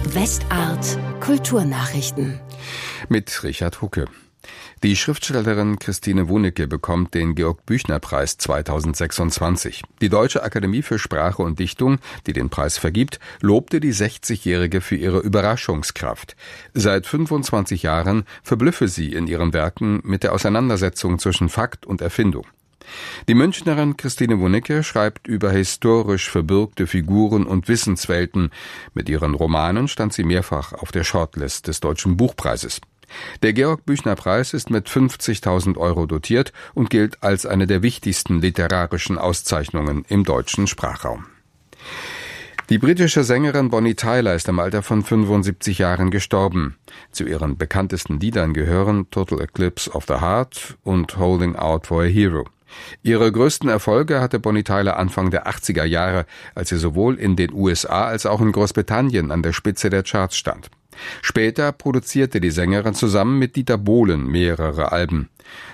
Westart Kulturnachrichten. Mit Richard Hucke. Die Schriftstellerin Christine Wunnecke bekommt den Georg-Büchner-Preis 2026. Die Deutsche Akademie für Sprache und Dichtung, die den Preis vergibt, lobte die 60-Jährige für ihre Überraschungskraft. Seit 25 Jahren verblüffe sie in ihren Werken mit der Auseinandersetzung zwischen Fakt und Erfindung. Die Münchnerin Christine Wunnecke schreibt über historisch verbürgte Figuren und Wissenswelten. Mit ihren Romanen stand sie mehrfach auf der Shortlist des Deutschen Buchpreises. Der Georg-Büchner-Preis ist mit 50.000 € dotiert und gilt als eine der wichtigsten literarischen Auszeichnungen im deutschen Sprachraum. Die britische Sängerin Bonnie Tyler ist im Alter von 75 Jahren gestorben. Zu ihren bekanntesten Liedern gehören Total Eclipse of the Heart und Holding Out for a Hero. Ihre größten Erfolge hatte Bonnie Tyler Anfang der 80er Jahre, als sie sowohl in den USA als auch in Großbritannien an der Spitze der Charts stand. Später produzierte die Sängerin zusammen mit Dieter Bohlen mehrere Alben.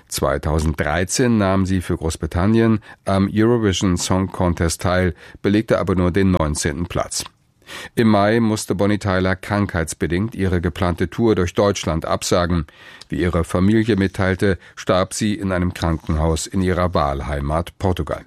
2013 nahm sie für Großbritannien am Eurovision Song Contest teil, belegte aber nur den 19. Platz. Im Mai musste Bonnie Tyler krankheitsbedingt ihre geplante Tour durch Deutschland absagen. Wie ihre Familie mitteilte, starb sie in einem Krankenhaus in ihrer Wahlheimat Portugal.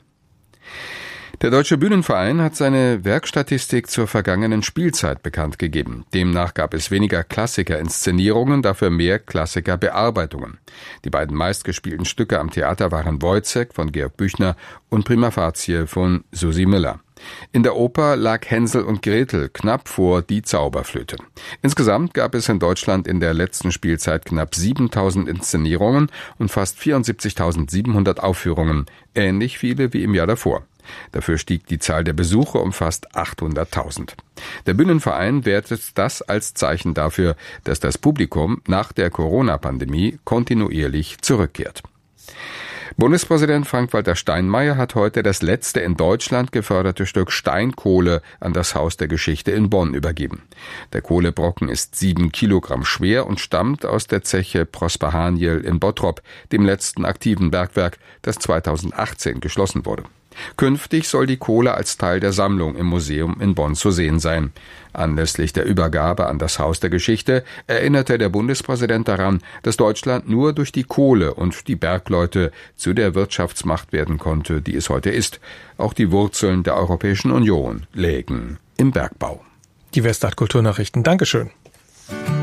Der Deutsche Bühnenverein hat seine Werkstatistik zur vergangenen Spielzeit bekannt gegeben. Demnach gab es weniger Klassiker-Inszenierungen, dafür mehr Klassiker-Bearbeitungen. Die beiden meistgespielten Stücke am Theater waren Wojzeck von Georg Büchner und Prima Facie von Susi Müller. In der Oper lag Hänsel und Gretel knapp vor Die Zauberflöte. Insgesamt gab es in Deutschland in der letzten Spielzeit knapp 7.000 Inszenierungen und fast 74.700 Aufführungen, ähnlich viele wie im Jahr davor. Dafür stieg die Zahl der Besucher um fast 800.000. Der Bühnenverein wertet das als Zeichen dafür, dass das Publikum nach der Corona-Pandemie kontinuierlich zurückkehrt. Bundespräsident Frank-Walter Steinmeier hat heute das letzte in Deutschland geförderte Stück Steinkohle an das Haus der Geschichte in Bonn übergeben. Der Kohlebrocken ist 7 Kilogramm schwer und stammt aus der Zeche Prosper Haniel in Bottrop, dem letzten aktiven Bergwerk, das 2018 geschlossen wurde. Künftig soll die Kohle als Teil der Sammlung im Museum in Bonn zu sehen sein. Anlässlich der Übergabe an das Haus der Geschichte erinnerte der Bundespräsident daran, dass Deutschland nur durch die Kohle und die Bergleute zu der Wirtschaftsmacht werden konnte, die es heute ist. Auch die Wurzeln der Europäischen Union lägen im Bergbau. Die Westart Kulturnachrichten. Dankeschön.